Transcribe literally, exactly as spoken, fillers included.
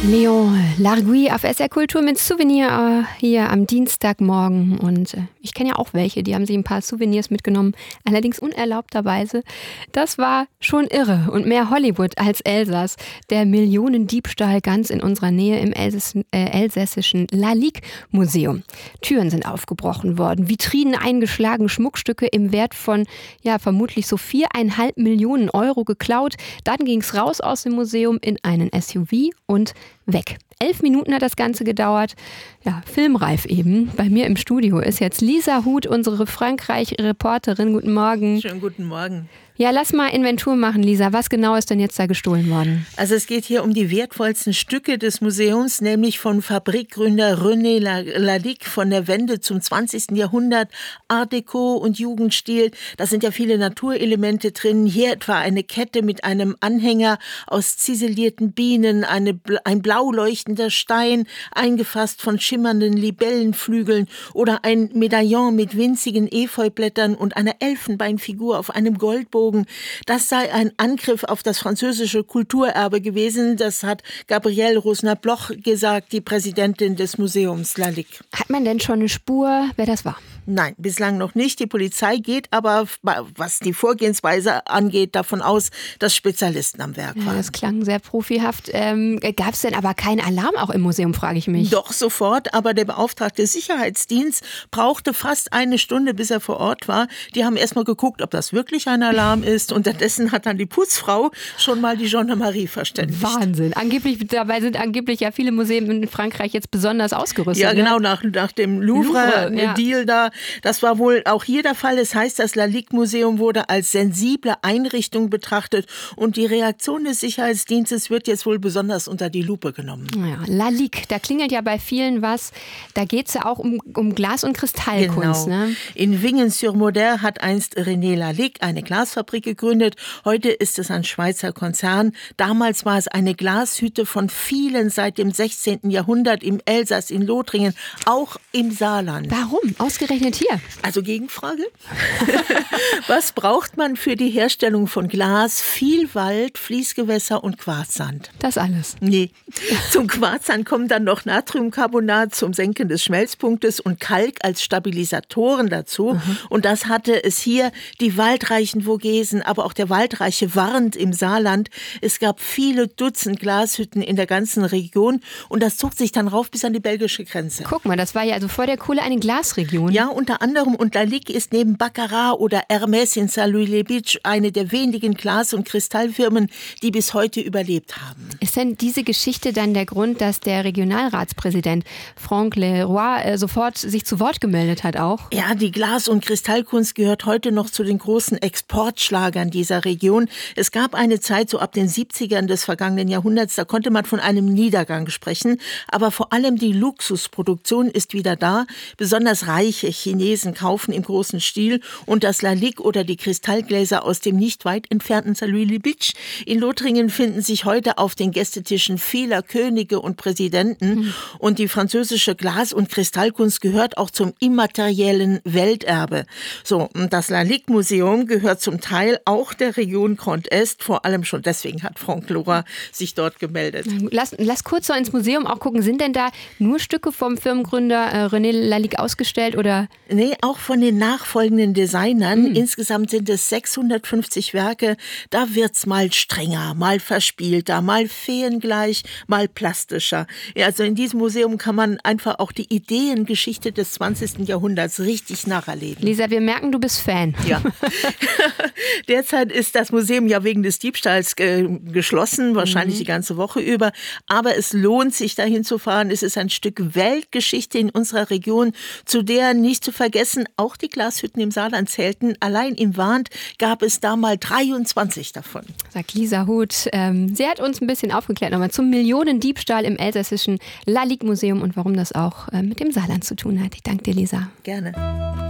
Léon Larguy auf S R Kultur mit Souvenir äh, hier am Dienstagmorgen. Und äh, ich kenne ja auch welche, die haben sich ein paar Souvenirs mitgenommen, allerdings unerlaubterweise. Das war schon irre und mehr Hollywood als Elsass. Der Millionendiebstahl ganz in unserer Nähe im Elsass, äh, elsässischen Lalique-Museum. Türen sind aufgebrochen worden, Vitrinen eingeschlagen, Schmuckstücke im Wert von ja vermutlich so viereinhalb Millionen Euro geklaut. Dann ging es raus aus dem Museum in einen S U V und weg. Elf Minuten hat das Ganze gedauert. Ja, filmreif eben. Bei mir im Studio ist jetzt Lisa Huth, unsere Frankreich-Reporterin. Guten Morgen. Schönen guten Morgen. Ja, lass mal Inventur machen, Lisa. Was genau ist denn jetzt da gestohlen worden? Also es geht hier um die wertvollsten Stücke des Museums, nämlich von Fabrikgründer René Lalique von der Wende zum zwanzigsten Jahrhundert. Art Deco und Jugendstil, da sind ja viele Naturelemente drin. Hier etwa eine Kette mit einem Anhänger aus ziselierten Bienen, eine, ein blau leuchtender Stein, eingefasst von schimmernden Libellenflügeln oder ein Medaillon mit winzigen Efeublättern und einer Elfenbeinfigur auf einem Goldbogen. Das sei ein Angriff auf das französische Kulturerbe gewesen. Das hat Gabrielle Rosner-Bloch gesagt, die Präsidentin des Museums Lalique. Hat man denn schon eine Spur, wer das war? Nein, bislang noch nicht. Die Polizei geht aber, was die Vorgehensweise angeht, davon aus, dass Spezialisten am Werk waren. Ja, das klang sehr profihaft. Ähm, Gab es denn aber keinen Alarm auch im Museum, frage ich mich? Doch, sofort. Aber der beauftragte Sicherheitsdienst brauchte fast eine Stunde, bis er vor Ort war. Die haben erst mal geguckt, ob das wirklich ein Alarm ist. Unterdessen hat dann die Putzfrau schon mal die Gendarmerie verständigt. Wahnsinn. Angeblich, dabei sind angeblich ja viele Museen in Frankreich jetzt besonders ausgerüstet. Ja, ne? genau, nach, nach dem Louvre-Deal ja. da. Das war wohl auch hier der Fall. Es heißt, das Lalique-Museum wurde als sensible Einrichtung betrachtet und die Reaktion des Sicherheitsdienstes wird jetzt wohl besonders unter die Lupe genommen. Ja, Lalique, da klingelt ja bei vielen was. Da geht es ja auch um, um Glas- und Kristallkunst. Genau. Ne? In Wingen-sur-Moder hat einst René Lalique eine Glasfabrik gegründet. Heute ist es ein Schweizer Konzern. Damals war es eine Glashütte von vielen seit dem sechzehnten Jahrhundert im Elsass, in Lothringen, auch im Saarland. Warum? Ausgerechnet hier? Also Gegenfrage. Was braucht man für die Herstellung von Glas? Viel Wald, Fließgewässer und Quarzsand. Das alles? Nee. Zum Quarzsand kommen dann noch Natriumcarbonat zum Senken des Schmelzpunktes und Kalk als Stabilisatoren dazu. Mhm. Und das hatte es hier, die waldreichen Vogesen, aber auch der waldreiche Warnt im Saarland. Es gab viele Dutzend Glashütten in der ganzen Region und das zog sich dann rauf bis an die belgische Grenze. Guck mal, das war ja also vor der Kohle eine Glasregion. Ja, unter anderem. Und Lalique ist neben Baccarat oder Hermès in Saint-Louis-les-Bitches eine der wenigen Glas- und Kristallfirmen, die bis heute überlebt haben. Ist denn diese Geschichte dann der Grund, dass der Regionalratspräsident Franck Leroy äh, sofort sich zu Wort gemeldet hat auch? Ja, die Glas- und Kristallkunst gehört heute noch zu den großen Exportschlagern dieser Region. Es gab eine Zeit, so ab den siebzigern des vergangenen Jahrhunderts, da konnte man von einem Niedergang sprechen. Aber vor allem die Luxusproduktion ist wieder da. Besonders reiche Chinesen kaufen im großen Stil und das Lalique oder die Kristallgläser aus dem nicht weit entfernten Saint-Louis-les-Bitches in Lothringen finden sich heute auf den Gästetischen vieler Könige und Präsidenten. Mhm. Und die französische Glas- und Kristallkunst gehört auch zum immateriellen Welterbe. So, und das Lalique-Museum gehört zum Teil auch der Region Grand Est, vor allem schon deswegen hat Franck Leroy sich dort gemeldet. Lass, lass kurz so ins Museum auch gucken, sind denn da nur Stücke vom Firmengründer äh, René Lalique ausgestellt oder? Nee, auch von den nachfolgenden Designern. Mhm. Insgesamt sind es sechshundertfünfzig Werke. Da wird's mal strenger, mal verspielter, mal feengleich, mal plastischer. Ja, also in diesem Museum kann man einfach auch die Ideengeschichte des zwanzigsten Jahrhunderts richtig nacherleben. Lisa, wir merken, du bist Fan. Ja. Derzeit ist das Museum ja wegen des Diebstahls äh, geschlossen, wahrscheinlich mhm. die ganze Woche über. Aber es lohnt sich, dahin zu fahren. Es ist ein Stück Weltgeschichte in unserer Region, zu der nicht zu vergessen auch die Glashütten im Saarland zählten. Allein im Warnt gab es da mal dreiundzwanzig davon. Sagt Lisa Huth. Ähm, sie hat uns ein bisschen aufgeklärt nochmal zum Millionendiebstahl im elsässischen Lalique-Museum und warum das auch äh, mit dem Saarland zu tun hat. Ich danke dir, Lisa. Gerne.